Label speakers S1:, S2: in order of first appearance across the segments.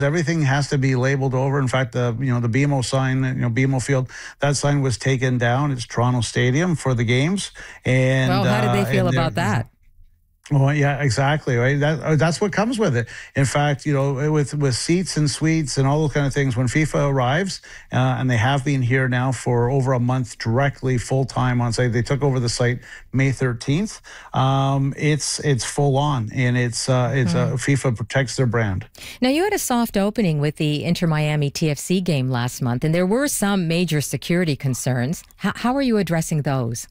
S1: Everything has to be labeled over. In fact, the BMO sign, BMO Field, that sign was taken down. It's Toronto Stadium for the games. And
S2: well, how did they feel about that?
S1: Well, yeah, exactly. Right. That's what comes with it. In fact, with seats and suites and all those kind of things, when FIFA arrives, and they have been here now for over a month directly full time on site. They took over the site May 13th. It's full on, and FIFA protects their brand.
S2: Now, you had a soft opening with the Inter Miami TFC game last month, and there were some major security concerns. How are you addressing those?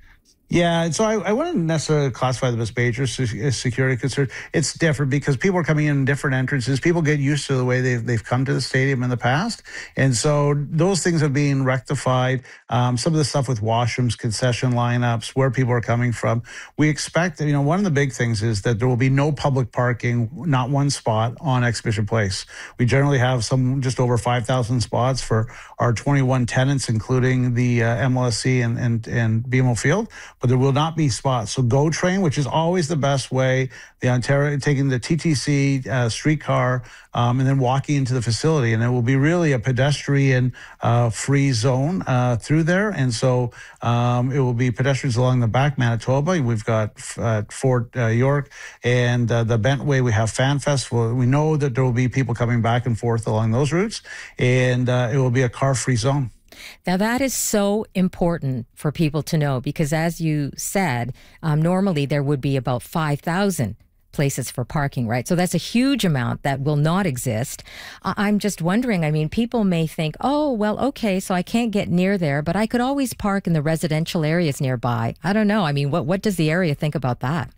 S1: Yeah, so I wouldn't necessarily classify them as major security concerns. It's different because people are coming in different entrances. People get used to the way they've come to the stadium in the past. And so those things are being rectified. Some of the stuff with washrooms, concession lineups, where people are coming from. We expect, one of the big things is that there will be no public parking, not one spot on Exhibition Place. We generally have just over 5,000 spots for our 21 tenants, including the MLSE and BMO Field. But there will not be spots. So GO Train, which is always the best way, the Ontario, taking the TTC streetcar, and then walking into the facility. And it will be really a pedestrian free zone through there. And so it will be pedestrians along the back, Manitoba. We've got Fort York and the Bentway. We have Fan Festival. We know that there will be people coming back and forth along those routes, and it will be a car-free zone.
S2: Now, that is so important for people to know because, as you said, normally there would be about 5,000 places for parking, right? So that's a huge amount that will not exist. I'm just wondering, people may think, oh, well, okay, so I can't get near there, but I could always park in the residential areas nearby. I don't know. What does the area think about that?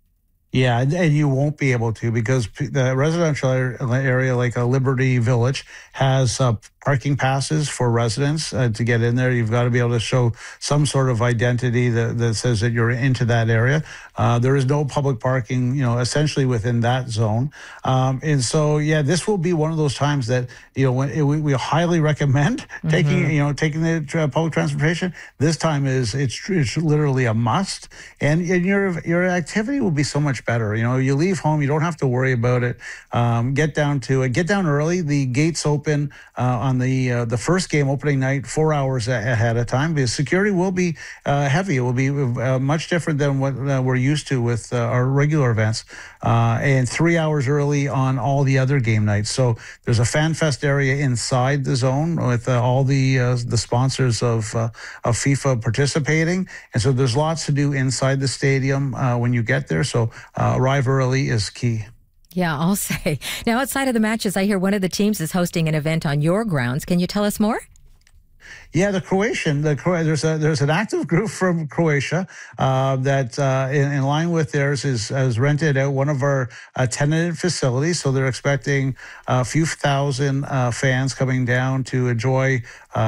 S1: Yeah, and you won't be able to because the residential area, like a Liberty Village, has parking passes for residents to get in there. You've got to be able to show some sort of identity that says that you're into that area. There is no public parking, essentially within that zone. And so, yeah, this will be one of those times that, we highly recommend taking the public transportation. This time it's literally a must. And your activity will be so much better. You leave home, you don't have to worry about it. Get down early. The gates open on the first game opening night 4 hours ahead of time because security will be heavy. It will be much different than what we're used to with our regular events, and 3 hours early on all the other game nights. So there's a Fan Fest area inside the zone with all the sponsors of FIFA participating, and so there's lots to do inside the stadium when you get there. So arrive early is key.
S2: Yeah, I'll say. Now, outside of the matches, I hear one of the teams is hosting an event on your grounds. Can you tell us more?
S1: Yeah, there's an active group from Croatia that in line with theirs has rented out one of our tenanted facilities. So they're expecting a few thousand fans coming down to enjoy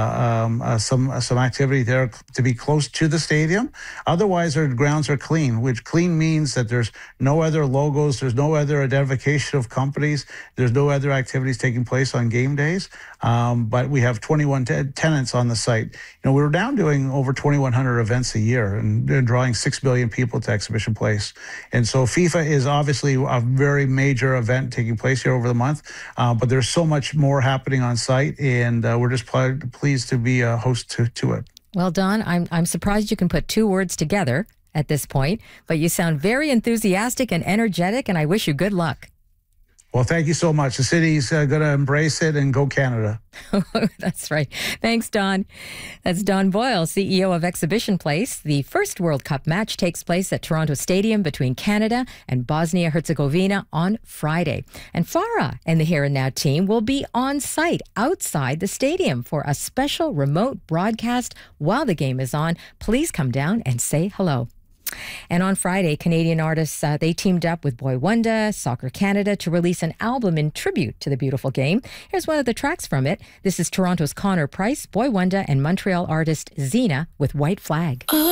S1: some activity there to be close to the stadium. Otherwise, our grounds are clean, which clean means that there's no other logos, there's no other identification of companies, there's no other activities taking place on game days. But we have 21 tenants on the site. We're now doing over 2,100 events a year and drawing 6 million people to Exhibition Place. And so FIFA is obviously a very major event taking place here over the month, but there's so much more happening on site, and we're just pleased to be a host to it.
S2: Well, Don, I'm surprised you can put two words together at this point, but you sound very enthusiastic and energetic, and I wish you good luck.
S1: Well, thank you so much. The city's going to embrace it and go Canada.
S2: That's right. Thanks, Don. That's Don Boyle, CEO of Exhibition Place. The first World Cup match takes place at Toronto Stadium between Canada and Bosnia-Herzegovina on Friday. And Farah and the Here and Now team will be on site outside the stadium for a special remote broadcast while the game is on. Please come down and say hello. And on Friday, Canadian artists, they teamed up with Boy Wonder, Soccer Canada to release an album in tribute to the beautiful game. Here's one of the tracks from it. This is Toronto's Connor Price, Boy Wonder, and Montreal artist Zena with White Flag.